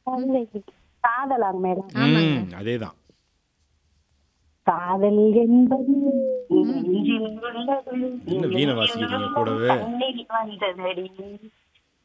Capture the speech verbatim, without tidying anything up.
காதலாங்க madam. ஆமாங்க. ம். அதேதான். காதல் என்பது ம். நெஞ்சில் உள்ளது, என்ன வீணை நெஞ்சில் வாசிக்கிறீங்க உள்ளது கூடவே? கண்ணில் வந்ததடி.